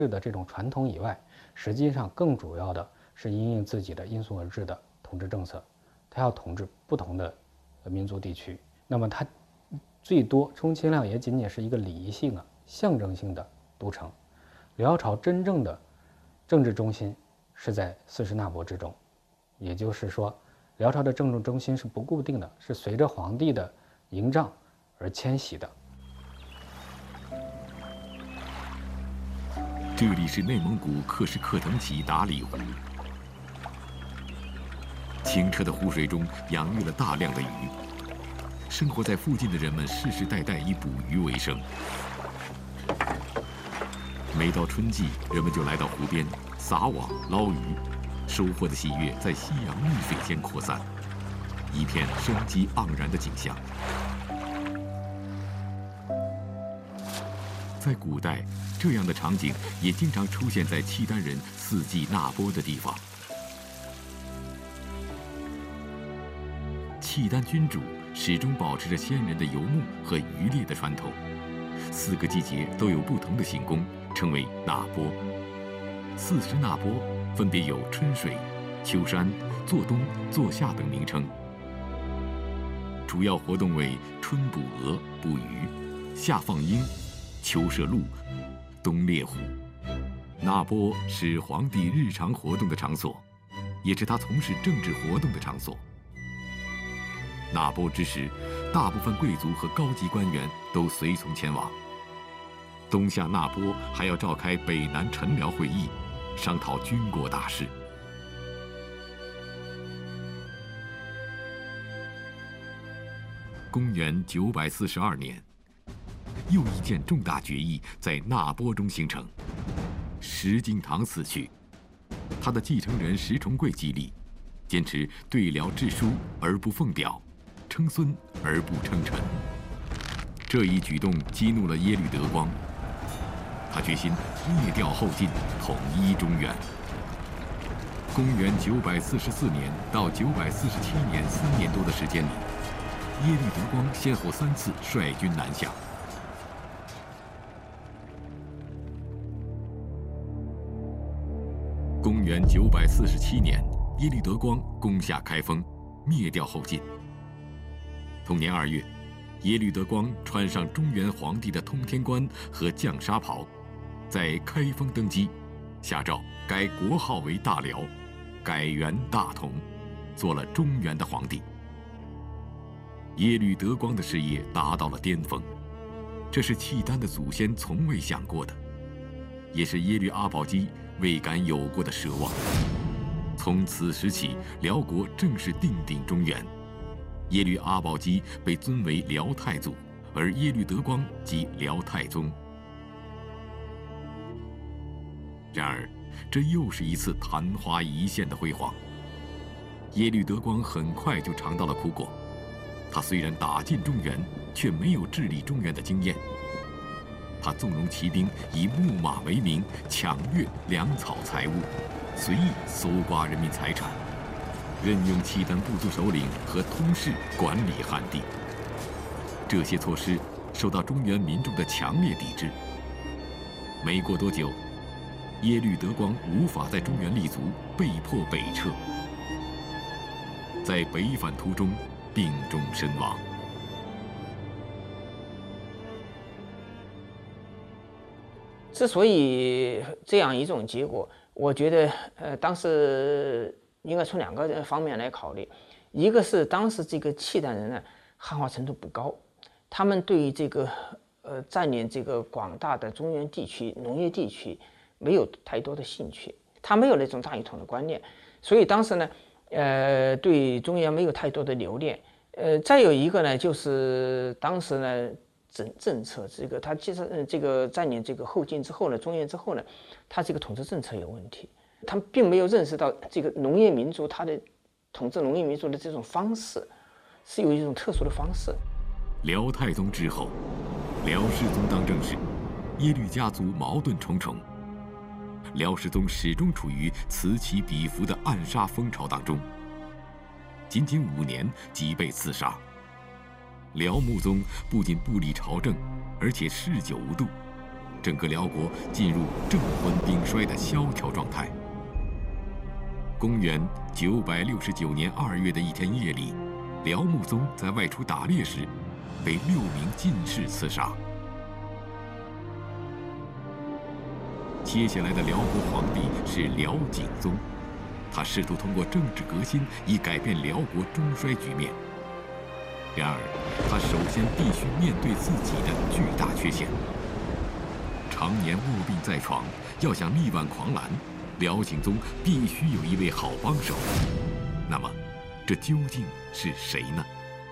的这种传统以外，实际上更主要的是因应自己的因素而治的统治政策。他要统治不同的民族地区，那么他最多充其量也仅仅是一个礼仪性象征性的都城。辽朝真正的政治中心是在四十那波之中，也就是说，辽朝的政治中心是不固定的，是随着皇帝的营帐而迁徙的。 这里是内蒙古克什克腾旗达里湖，清澈的湖水中养育了大量的鱼，生活在附近的人们世世代代以捕鱼为生。每到春季，人们就来到湖边撒网捞鱼，收获的喜悦在夕阳绿水间扩散，一片生机盎然的景象。在古代，这样的场景也经常出现在契丹人四季纳波的地方。契丹君主始终保持着先人的游牧和渔猎的传统，4个季节都有不同的行宫，称为纳波。40纳波分别有春水、秋山、做冬、做夏等名称。主要活动为春捕鹅、捕鱼，夏放鹰，秋射鹿，冬猎虎。纳波是皇帝日常活动的场所，也是他从事政治活动的场所。纳波之时，大部分贵族和高级官员都随从前往。冬夏纳波还要召开北南臣僚会议，商讨军国大事。公元942年，又一件重大决议在纳波中形成。石敬瑭死去，他的继承人石重贵继立，坚持对辽治书而不奉表，称孙而不称臣。这一举动激怒了耶律德光，他决心灭掉后晋，统一中原。公元944年到947年3年多的时间里，耶律德光先后3次率军南下。公元947年，耶律德光攻下开封，灭掉后晋。同年2月，耶律德光穿上中原皇帝的通天冠和绛纱袍，在开封登基，下诏改国号为大辽，改元大同，做了中原的皇帝。耶律德光的事业达到了巅峰，这是契丹的祖先从未想过的，也是耶律阿保机未敢有过的奢望。从此时起，辽国正式定鼎中原，耶律阿保机被尊为辽太祖，而耶律德光即辽太宗。然而，这又是一次昙花一现的辉煌。耶律德光很快就尝到了苦果，他虽然打进中原，却没有治理中原的经验。他纵容骑兵以牧马为名，抢掠粮草财物，随意搜刮人民财产，任用契丹部族首领和通事管理汉地。这些措施受到中原民众的强烈抵制。没过多久，耶律德光无法在中原立足，被迫北撤。在北返途中，病重身亡。 之所以这样一种结果，我觉得当时应该从2个方面来考虑。一个是当时这个契丹人呢，汉化程度不高，他们对于这个占领这个广大的中原地区农业地区没有太多的兴趣，他没有那种大一统的观念，所以当时呢对中原没有太多的留恋。再有一个呢，就是当时呢政策，他其实这个占领这个后晋之后呢，中原之后呢，他这个统治政策有问题，他们并没有认识到这个农业民族他的统治农业民族的这种方式是有一种特殊的方式。 辽太宗之后，辽世宗当政时，耶律家族矛盾重重，辽世宗始终处于此起彼伏的暗杀风潮当中，仅仅5年即被刺杀。辽穆宗不仅不理朝政，而且嗜酒无度， 整个辽国进入政昏兵衰的萧条状态。公元969年2月的一天夜里，辽穆宗在外出打猎时，被6名进士刺杀。接下来的辽国皇帝是辽景宗，他试图通过政治革新以改变辽国中衰局面。然而，他首先必须面对自己的巨大缺陷。常年卧病在床，要想力挽狂澜，辽景宗必须有一位好帮手。那么，这究竟是谁呢？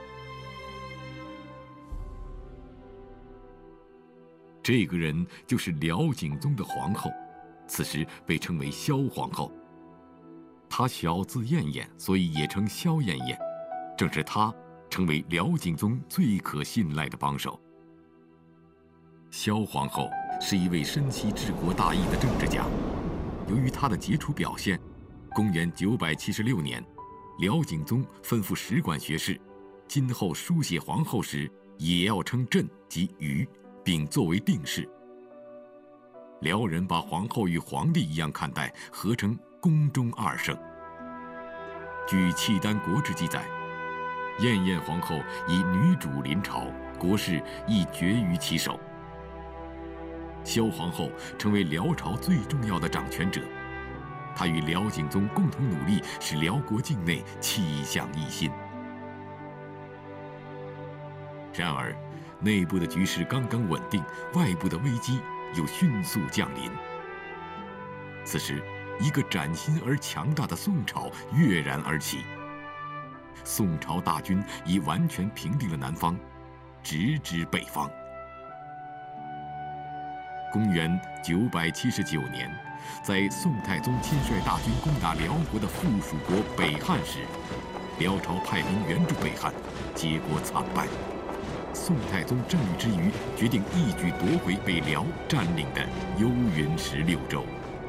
这个人就是辽景宗的皇后，此时被称为萧皇后。她小字燕燕，所以也称萧燕燕。正是她成为辽景宗最可信赖的帮手。萧皇后是一位深悉治国大义的政治家。由于她的杰出表现，公元976年，辽景宗吩咐史馆学士，今后书写皇后时也要称朕及余，并作为定式。辽人把皇后与皇帝一样看待，合称宫中二圣。据契丹国志记载，燕燕皇后以女主临朝，国事亦决于其手。萧皇后成为辽朝最重要的掌权者，她与辽景宗共同努力，使辽国境内气象一新。然而，内部的局势刚刚稳定，外部的危机又迅速降临。此时，一个崭新而强大的宋朝跃然而起。宋朝大军已完全平定了南方，直指北方。公元979年，在宋太宗亲率大军攻打辽国的附属国北汉时，辽朝派兵援助北汉，结果惨败。宋太宗震虑之余，决定一举夺回被辽占领的幽云16州。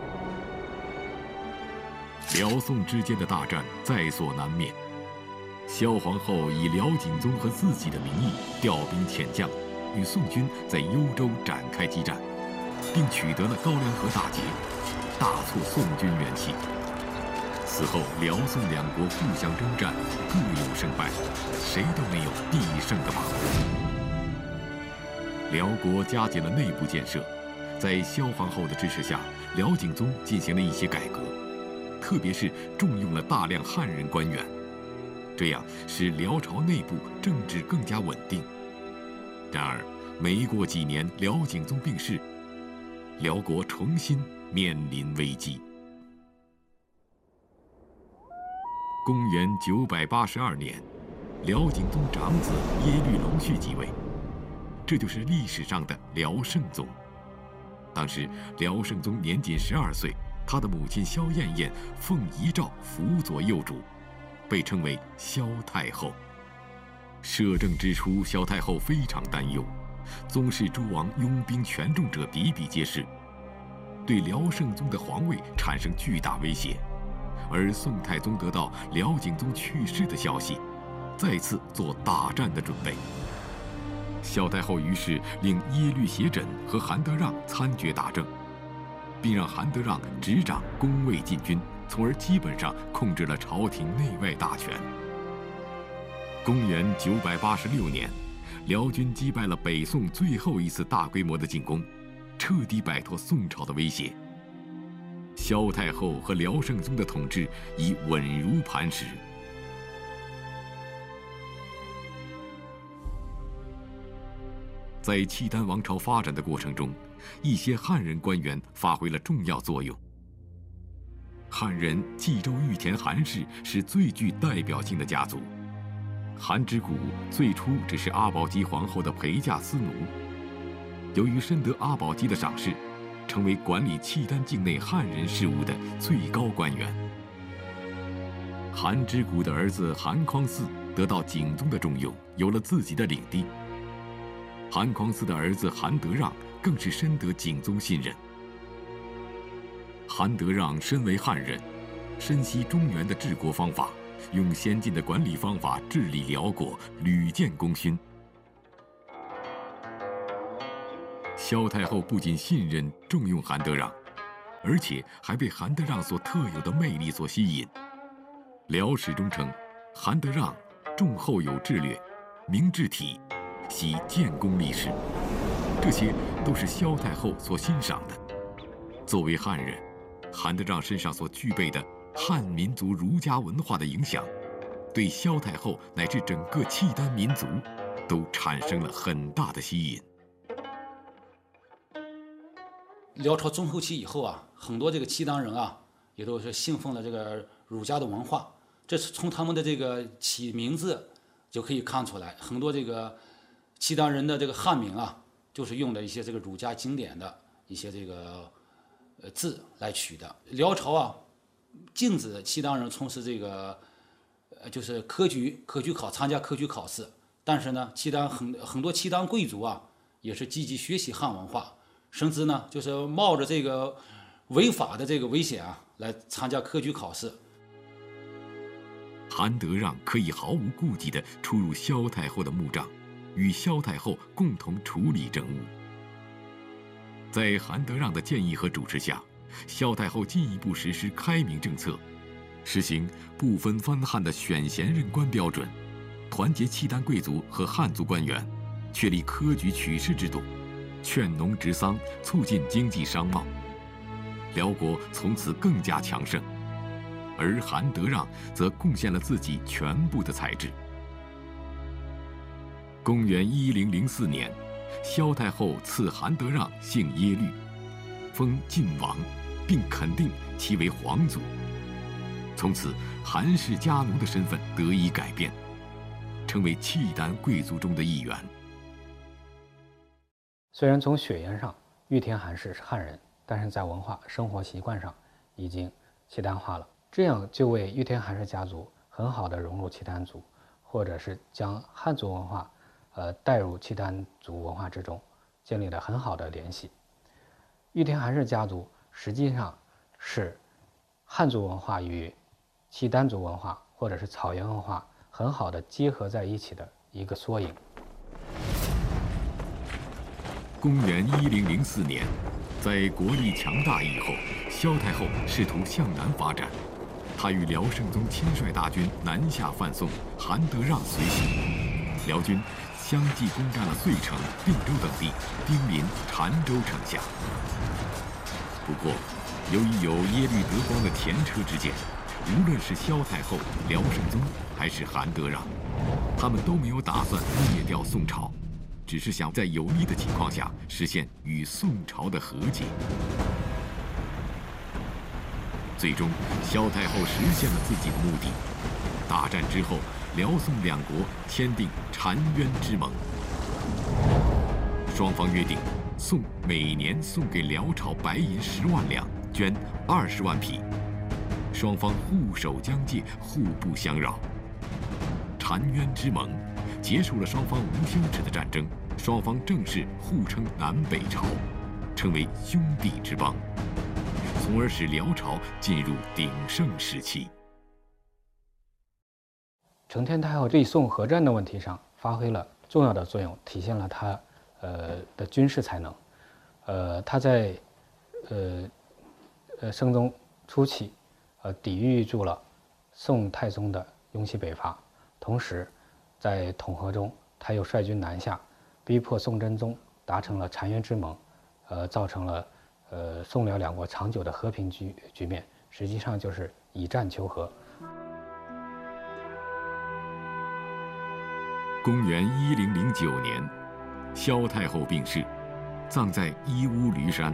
辽宋之间的大战在所难免。萧皇后以辽景宗和自己的名义调兵遣将，与宋军在幽州展开激战，并取得了高梁河大捷，大挫宋军元气。此后，辽宋两国互相征战，各有胜败，谁都没有必胜的把握。辽国加紧了内部建设，在萧皇后的支持下，辽景宗进行了一些改革，特别是重用了大量汉人官员，这样使辽朝内部政治更加稳定。然而，没过几年，辽景宗病逝，辽国重新面临危机。公元982年，辽景宗长子耶律隆绪即位，这就是历史上的辽圣宗。当时辽圣宗年仅12岁，他的母亲萧燕燕奉遗诏辅佐幼主，被称为萧太后。摄政之初，萧太后非常担忧，宗室诸王拥兵权重者比比皆是，对辽圣宗的皇位产生巨大威胁。而宋太宗得到辽景宗去世的消息，再次做大战的准备。萧太后于是令耶律协轸和韩德让参决大政，并让韩德让执掌攻卫禁军，从而基本上控制了朝廷内外大权。公元986年，辽军击败了北宋最后一次大规模的进攻，彻底摆脱宋朝的威胁。萧太后和辽圣宗的统治已稳如磐石。在契丹王朝发展的过程中，一些汉人官员发挥了重要作用。汉人冀州玉田韩氏是最具代表性的家族。韩之谷最初只是阿保机皇后的陪嫁私奴，由于深得阿保机的赏识，成为管理契丹境内汉人事务的最高官员。韩之谷的儿子韩匡嗣得到景宗的重用，有了自己的领地。韩匡嗣的儿子韩德让更是深得景宗信任。韩德让身为汉人，深悉中原的治国方法，用先进的管理方法治理辽国，屡建功勋。 萧太后不仅信任重用韩德让，而且还被韩德让所特有的魅力所吸引。辽史中称，韩德让重厚有志略，明治体，喜建功立事，这些都是萧太后所欣赏的。作为汉人，韩德让身上所具备的汉民族儒家文化的影响，对萧太后乃至整个契丹民族都产生了很大的吸引。 辽朝中后期以后啊，很多这个契丹人啊，也都是信奉了这个儒家的文化。这是从他们的这个起名字就可以看出来，很多这个契丹人的这个汉名啊，就是用的一些这个儒家经典的一些这个字来取的。辽朝啊，禁止契丹人从事这个就是科举参加科举考试，但是呢，契丹很多契丹贵族啊，也是积极学习汉文化，甚至呢，就是冒着这个违法的这个危险啊，来参加科举考试。 韩德让可以毫无顾忌地出入萧太后的墓葬，与萧太后共同处理政务。在韩德让的建议和主持下，萧太后进一步实施开明政策，实行不分藩汉的选贤任官标准，团结契丹贵族和汉族官员，确立科举取士制度，劝农植桑，促进经济商贸。辽国从此更加强盛。而韩德让则贡献了自己全部的才智。公元1004年，萧太后赐韩德让姓耶律，封晋王，并肯定其为皇族。从此，韩氏家奴的身份得以改变，成为契丹贵族中的一员。 虽然从血缘上玉田韩氏是汉人，但是在文化生活习惯上已经契丹化了。这样就为玉田韩氏家族很好的融入契丹族，或者是将汉族文化带入契丹族文化之中，建立了很好的联系。玉田韩氏家族实际上是汉族文化与契丹族文化或者是草原文化很好的结合在一起的一个缩影。 公元1004年，在国力强大以后，萧太后试图向南发展。他与辽圣宗亲率大军南下犯宋，韩德让随行。辽军相继攻占了遂城、并州等地，兵临澶州城下。不过，由于有耶律德光的前车之鉴，无论是萧太后、辽圣宗还是韩德让，他们都没有打算灭掉宋朝，只是想在有利的情况下实现与宋朝的和解。最终，萧太后实现了自己的目的。大战之后，辽宋两国签订澶渊之盟，双方约定，宋每年送给辽朝白银10万两，绢20万匹，双方互守疆界，互不相扰。澶渊之盟结束了双方无休止的战争，双方正式互称南北朝，成为兄弟之邦，从而使辽朝进入鼎盛时期。 承天太后对宋合战的问题上发挥了重要的作用，体现了他的军事才能。他在生宗初期抵御住了宋太宗的拥西北伐，同时在统合中他又率军南下，逼迫宋真宗达成了澶渊之盟，造成了宋辽两国长久的和平局面，实际上就是以战求和。 公元1009年，萧太后病逝，葬在伊乌驴山。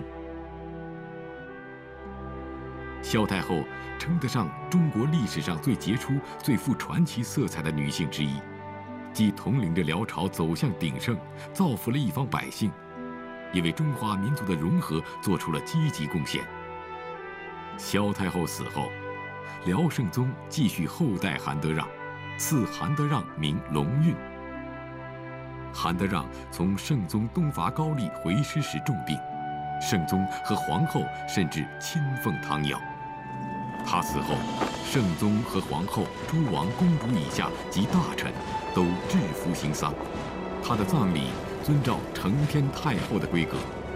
萧太后称得上中国历史上最杰出、最富传奇色彩的女性之一，既统领着辽朝走向鼎盛，造福了一方百姓，也为中华民族的融合做出了积极贡献。萧太后死后，辽圣宗继续后代韩德让，赐韩德让名隆运。韩德让从圣宗东伐高丽回师时重病，圣宗和皇后甚至亲奉汤药。他死后，圣宗和皇后、诸王、公主以下及大臣都致服行丧。他的葬礼遵照承天太后的规格，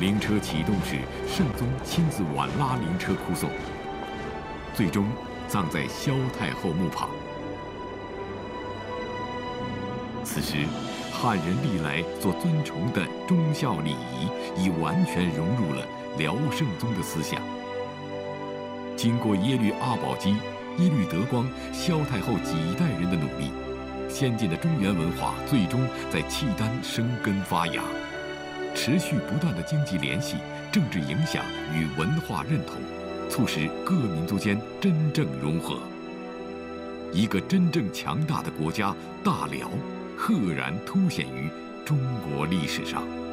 灵车启动时，圣宗亲自挽拉灵车哭送，最终葬在萧太后墓旁。此时，汉人历来所尊崇的忠孝礼仪已完全融入了辽圣宗的思想。经过耶律阿保机、耶律德光、萧太后几代人的努力，先进的中原文化最终在契丹生根发芽。持续不断的经济联系、政治影响与文化认同，促使各民族间真正融合。一个真正强大的国家——大辽，赫然凸显于中国历史上。